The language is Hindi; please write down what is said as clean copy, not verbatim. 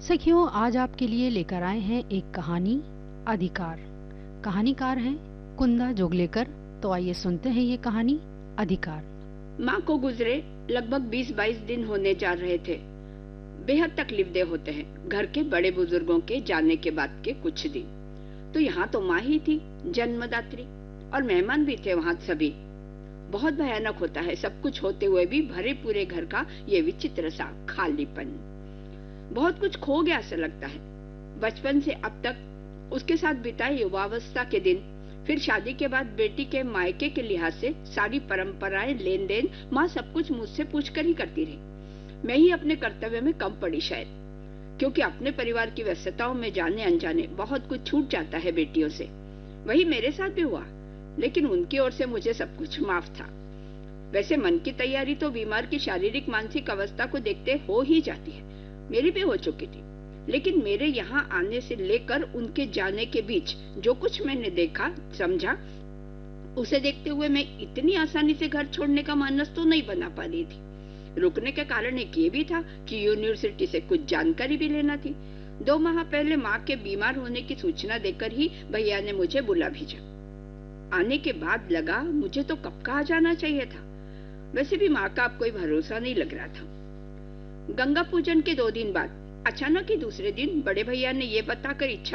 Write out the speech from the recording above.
सखियों, आज आपके लिए लेकर आए हैं एक कहानी, अधिकार। कहानीकार हैं कुंदा जोगलेकर। तो आइए सुनते हैं ये कहानी, अधिकार। माँ को गुजरे लगभग 20-22 दिन होने जा रहे थे। बेहद तकलीफदेह होते हैं घर के बड़े बुजुर्गों के जाने के बाद के कुछ दिन। तो यहाँ तो माँ ही थी जन्मदात्री, और मेहमान भी थे वहाँ सभी। बहुत भयानक होता है सब कुछ होते हुए भी भरे पूरे घर का ये विचित्र सा खालीपन। बहुत कुछ खो गया ऐसा लगता है। बचपन से अब तक उसके साथ बिताए युवावस्था के दिन, फिर शादी के बाद बेटी के मायके के लिहाज से सारी परंपराएं, लेन देन, माँ सब कुछ मुझसे पूछकर ही करती रही। मैं ही अपने कर्तव्य में कम पड़ी शायद, क्योंकि अपने परिवार की व्यस्तताओं में जाने अनजाने बहुत कुछ छूट जाता है बेटियों से। वही मेरे साथ भी हुआ, लेकिन उनकी ओर से मुझे सब कुछ माफ था। वैसे मन की तैयारी तो बीमार की शारीरिक मानसिक अवस्था को देखते हो ही जाती है। मेरी भी हो चुकी थी, लेकिन मेरे यहाँ आने से लेकर उनके जाने के बीच जो कुछ मैंने देखा समझा, उसे देखते हुए मैं इतनी आसानी से घर छोड़ने का मानस तो नहीं बना पा रही थी। रुकने के कारण एक ये भी था कि यूनिवर्सिटी से कुछ जानकारी भी लेना थी। 2 माह पहले माँ के बीमार होने की सूचना देकर ही भैया ने मुझे बुला भेजा। आने के बाद लगा मुझे तो कब का आ जाना चाहिए था। वैसे भी माँ का अब कोई भरोसा नहीं लग रहा था। गंगा पूजन के 2 दिन बाद अचानक ही दूसरे दिन बड़े भैया ने ये बताकर इच्छा